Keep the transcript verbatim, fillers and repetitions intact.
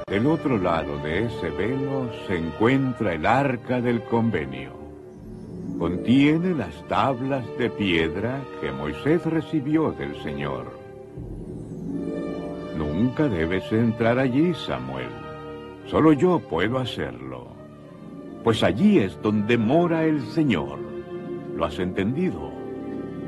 Del otro lado de ese velo se encuentra el Arca del Convenio. Contiene las tablas de piedra que Moisés recibió del Señor. Nunca debes entrar allí, Samuel. Solo yo puedo hacerlo. Pues allí es donde mora el Señor. ¿Lo has entendido?